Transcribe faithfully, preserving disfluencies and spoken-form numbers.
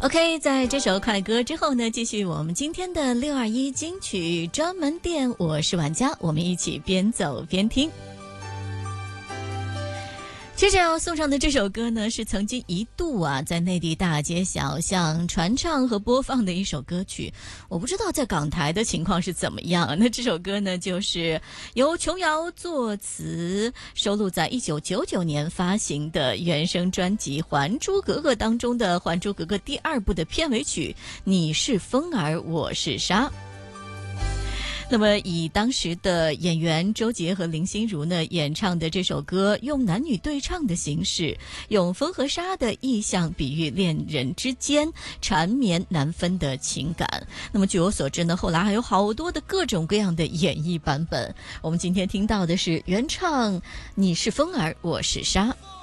OK， 在这首快歌之后呢，继续我们今天的六二一金曲专门店，我是玩家，我们一起边走边听。接着要送上的这首歌呢，是曾经一度啊在内地大街小巷传唱和播放的一首歌曲。我不知道在港台的情况是怎么样。那这首歌呢，就是由琼瑶作词，收录在一九九九年发行的原声专辑《还珠格格》当中的《还珠格格》第二部的片尾曲《你是风儿，我是沙》。那么以当时的演员周杰和林心如呢演唱的这首歌，用男女对唱的形式，用风和沙的意象比喻恋人之间缠绵难分的情感。那么据我所知呢，后来还有好多的各种各样的演绎版本。我们今天听到的是原唱《你是风儿，我是沙》。